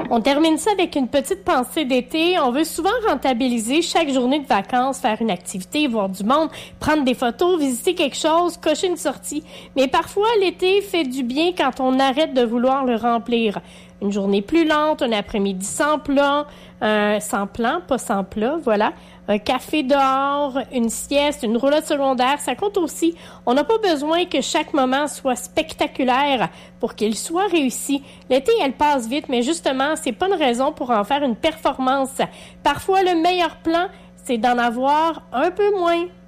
On termine ça avec une petite pensée d'été. On veut souvent rentabiliser chaque journée de vacances, faire une activité, voir du monde, prendre des photos, visiter quelque chose, cocher une sortie. Mais parfois, l'été fait du bien quand on arrête de vouloir le remplir. Une journée plus lente, un après-midi sans plan, pas sans plat, voilà. Un café dehors, une sieste, une roulotte secondaire, ça compte aussi. On n'a pas besoin que chaque moment soit spectaculaire pour qu'il soit réussi. L'été, elle passe vite, mais justement, c'est pas une raison pour en faire une performance. Parfois, le meilleur plan, c'est d'en avoir un peu moins.